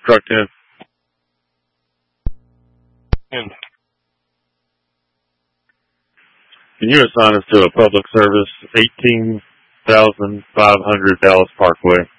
Truck 10. Can you assign us to a public service, 18,500 Dallas Parkway?